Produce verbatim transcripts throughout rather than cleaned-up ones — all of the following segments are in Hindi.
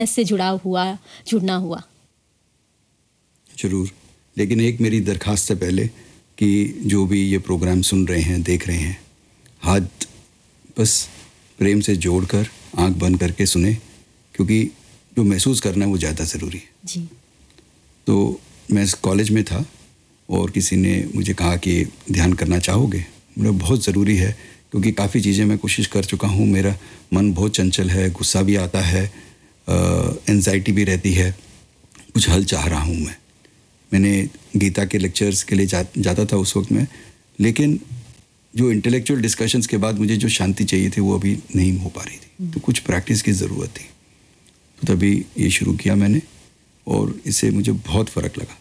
से जुड़ाव हुआ, जुड़ना हुआ? ज़रूर, लेकिन एक मेरी दरख्वास्त से पहले कि जो भी ये प्रोग्राम सुन रहे हैं, देख रहे हैं, हाथ बस प्रेम से जोड़कर आंख बंद करके सुने, क्योंकि जो महसूस करना है वो ज़्यादा ज़रूरी है जी। तो मैं इस कॉलेज में था और किसी ने मुझे कहा कि ध्यान करना चाहोगे? मेरा बहुत ज़रूरी है, क्योंकि काफ़ी चीज़ें मैं कोशिश कर चुका हूँ, मेरा मन बहुत चंचल है, गुस्सा भी आता है, एंजाइटी भी रहती है, कुछ हल चाह रहा हूँ मैं। मैंने गीता के लेक्चर्स के लिए जा, जाता था उस वक्त में, लेकिन जो इंटेलेक्चुअल डिस्कशंस के बाद मुझे जो शांति चाहिए थी वो अभी नहीं हो पा रही थी, तो कुछ प्रैक्टिस की ज़रूरत थी। तो तभी ये शुरू किया मैंने और इससे मुझे बहुत फ़र्क लगा।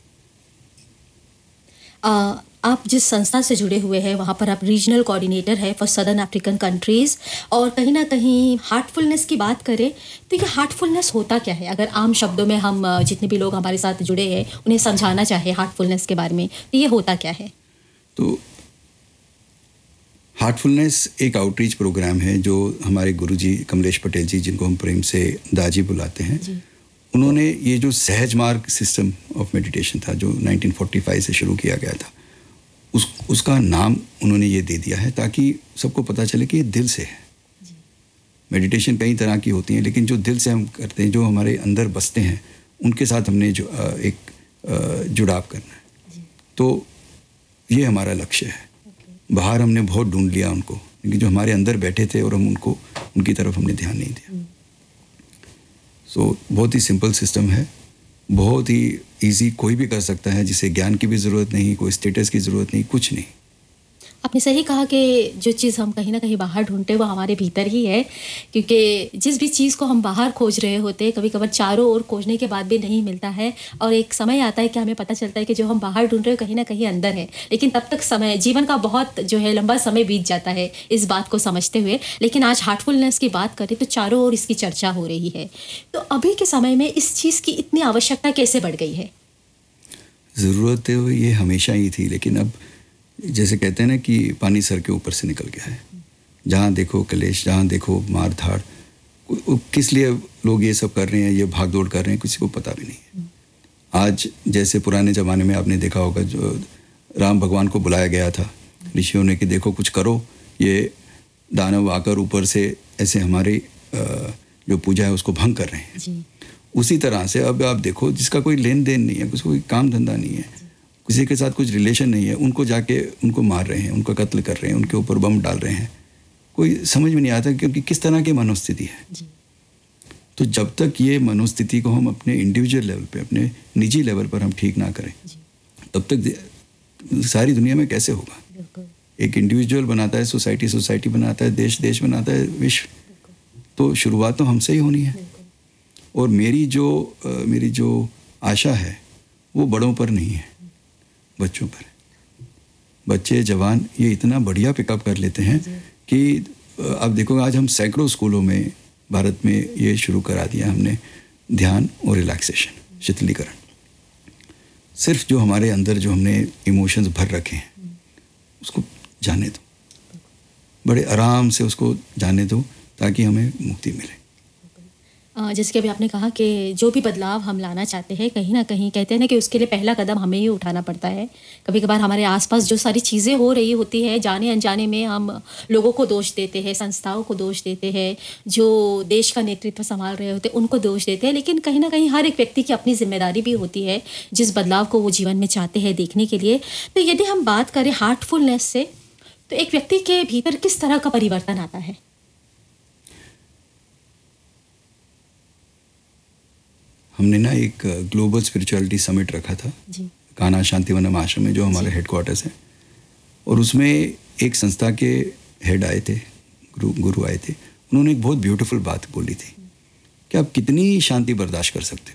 आ, आप जिस संस्था से जुड़े हुए हैं वहाँ पर आप रीजनल कोऑर्डिनेटर हैं फॉर सदर्न अफ्रीकन कंट्रीज़, और कहीं ना कहीं हार्टफुलनेस की बात करें तो ये हार्टफुलनेस होता क्या है? अगर आम शब्दों में हम जितने भी लोग हमारे साथ जुड़े हैं उन्हें समझाना चाहे हार्टफुलनेस के बारे में, तो ये होता क्या है? तो हार्टफुलनेस एक आउटरीच प्रोग्राम है जो हमारे गुरुजी कमलेश पटेल जी, जिनको हम प्रेम से दाजी बुलाते हैं, उन्होंने ये जो सहज मार्ग सिस्टम ऑफ मेडिटेशन था जो नाइनटीन फोर्टी फाइव से शुरू किया गया था, उस उसका नाम उन्होंने ये दे दिया है ताकि सबको पता चले कि ये दिल से है। मेडिटेशन कई तरह की होती हैं, लेकिन जो दिल से हम करते हैं, जो हमारे अंदर बसते हैं, उनके साथ हमने जो एक जुड़ाव करना है। तो ये हमारा लक्ष्य है। बाहर हमने बहुत ढूंढ लिया उनको, लेकिन जो हमारे अंदर बैठे थे और हम उनको उनकी तरफ हमने ध्यान नहीं दिया। सो so, बहुत ही सिंपल सिस्टम है, बहुत ही इजी, कोई भी कर सकता है, जिसे ज्ञान की भी ज़रूरत नहीं, कोई स्टेटस की ज़रूरत नहीं, कुछ नहीं। आपने सही कहा कि जो चीज़ हम कहीं ना कहीं बाहर ढूंढते हैं वो हमारे भीतर ही है, क्योंकि जिस भी चीज़ को हम बाहर खोज रहे होते हैं कभी कभार चारों ओर खोजने के बाद भी नहीं मिलता है, और एक समय आता है कि हमें पता चलता है कि जो हम बाहर ढूंढ रहे हो कहीं ना कहीं अंदर है। लेकिन तब तक समय, जीवन का बहुत जो है लंबा समय बीत जाता है इस बात को समझते हुए। लेकिन आज हार्टफुलनेस की बात करें तो चारों ओर इसकी चर्चा हो रही है, तो अभी के समय में इस चीज़ की इतनी आवश्यकता कैसे बढ़ गई है? ज़रूरत है ये हमेशा ही थी, लेकिन अब जैसे कहते हैं ना कि पानी सर के ऊपर से निकल गया है। जहाँ देखो कलेश, जहाँ देखो मार धाड़, किस लिए लोग ये सब कर रहे हैं, ये भाग दौड़ कर रहे हैं, किसी को पता भी नहीं है। आज जैसे पुराने ज़माने में आपने देखा होगा, जो राम भगवान को बुलाया गया था ऋषियों ने कि देखो कुछ करो, ये दानव आकर ऊपर से ऐसे हमारी जो पूजा है उसको भंग कर रहे हैं। उसी तरह से अब आप देखो, जिसका कोई लेन देन नहीं है, उसको कोई काम धंधा नहीं है, किसी के साथ कुछ रिलेशन नहीं है, उनको जाके उनको मार रहे हैं, उनको कत्ल कर रहे हैं, उनके ऊपर बम डाल रहे हैं। कोई समझ में नहीं आता क्योंकि किस तरह की मनोस्थिति है जी। तो जब तक ये मनोस्थिति को हम अपने इंडिविजुअल लेवल पे, अपने निजी लेवल पर हम ठीक ना करें, तब तक सारी दुनिया में कैसे होगा? एक इंडिविजुअल बनाता है सोसाइटी, सोसाइटी बनाता है देश, देश बनाता है विश्व। तो शुरुआत तो हमसे ही होनी है। और मेरी जो मेरी जो आशा है वो बड़ों पर नहीं है, बच्चों पर। बच्चे जवान ये इतना बढ़िया पिकअप कर लेते हैं कि अब देखो, आज हम सैकड़ों स्कूलों में भारत में ये शुरू करा दिया हमने, ध्यान और रिलैक्सेशन, शीतलीकरण। सिर्फ जो हमारे अंदर जो हमने इमोशंस भर रखे हैं उसको जाने दो, बड़े आराम से उसको जाने दो, ताकि हमें मुक्ति मिले। जैसे कि अभी आपने कहा कि जो भी बदलाव हम लाना चाहते हैं, कहीं ना कहीं कहते हैं ना कि उसके लिए पहला कदम हमें ही उठाना पड़ता है। कभी कभार हमारे आसपास जो सारी चीज़ें हो रही होती है, जाने अनजाने में हम लोगों को दोष देते हैं, संस्थाओं को दोष देते हैं, जो देश का नेतृत्व संभाल रहे होते हैं उनको दोष देते हैं। लेकिन कहीं ना कहीं हर एक व्यक्ति की अपनी जिम्मेदारी भी होती है जिस बदलाव को वो जीवन में चाहते हैं देखने के लिए। तो यदि हम बात करें हार्टफुलनेस से, तो एक व्यक्ति के भीतर किस तरह का परिवर्तन आता है? हमने ना एक ग्लोबल स्पिरिचुअलिटी समिट रखा था जी। कान्हा शांतिवनम आश्रम में, जो हमारे हेडक्वार्टर्स है, और उसमें एक संस्था के हेड आए थे, गुरु गुरु आए थे। उन्होंने एक बहुत ब्यूटीफुल बात बोली थी कि आप कितनी शांति बर्दाश्त कर सकते हो।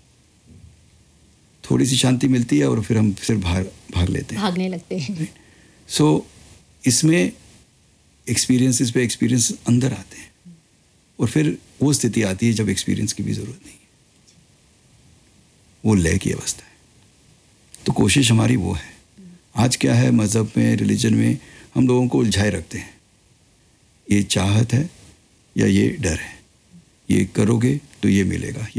थोड़ी सी शांति मिलती है और फिर हम फिर भाग भाग लेते हैं, भागने लगते हैं। सो so, इसमें एक्सपीरियंसेस पे एक्सपीरियंस अंदर आते हैं, और फिर वो स्थिति आती है जब एक्सपीरियंस की भी ज़रूरत नहीं है, वो लय की अवस्था है। तो कोशिश हमारी वो है। आज क्या है, मज़हब में, रिलीजन में हम लोगों को उलझाए रखते हैं, ये चाहत है या ये डर है, ये करोगे तो ये मिलेगा।